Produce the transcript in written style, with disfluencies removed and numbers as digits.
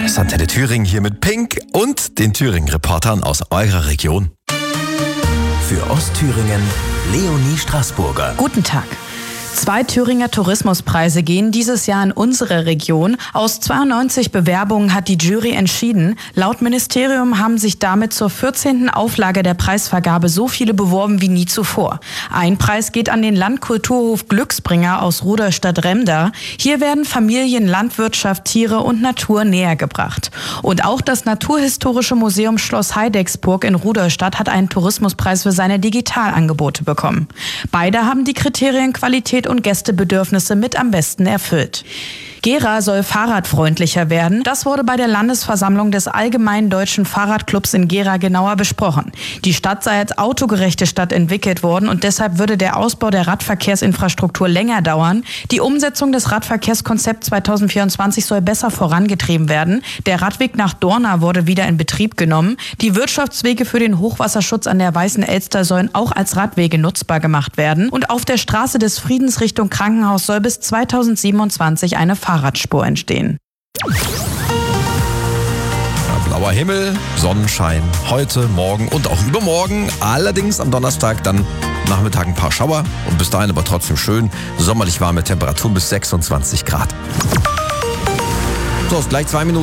Antenne Thüringen hier mit Pink und den Thüringen-Reportern aus eurer Region. Für Ostthüringen Leonie Straßburger. Guten Tag. 2 Thüringer Tourismuspreise gehen dieses Jahr in unsere Region. Aus 92 Bewerbungen hat die Jury entschieden. Laut Ministerium haben sich damit zur 14. Auflage der Preisvergabe so viele beworben wie nie zuvor. Ein Preis geht an den Landkulturhof Glücksbringer aus Ruderstadt-Remda. Hier werden Familien, Landwirtschaft, Tiere und Natur näher gebracht. Und auch das Naturhistorische Museum Schloss Heidecksburg in Ruderstadt hat einen Tourismuspreis für seine Digitalangebote bekommen. Beide haben die Kriterien Qualität und Gästebedürfnisse mit am besten erfüllt. Gera soll fahrradfreundlicher werden. Das wurde bei der Landesversammlung des Allgemeinen Deutschen Fahrradclubs in Gera genauer besprochen. Die Stadt sei als autogerechte Stadt entwickelt worden und deshalb würde der Ausbau der Radverkehrsinfrastruktur länger dauern. Die Umsetzung des Radverkehrskonzepts 2024 soll besser vorangetrieben werden. Der Radweg nach Dorna wurde wieder in Betrieb genommen. Die Wirtschaftswege für den Hochwasserschutz an der Weißen Elster sollen auch als Radwege nutzbar gemacht werden. Und auf der Straße des Friedens Richtung Krankenhaus soll bis 2027 eine Fahrradspur entstehen. Blauer Himmel, Sonnenschein heute, morgen und auch übermorgen. Allerdings am Donnerstag dann Nachmittag ein paar Schauer und bis dahin aber trotzdem schön sommerlich warme Temperaturen bis 26 Grad. So, ist gleich 2 Minuten.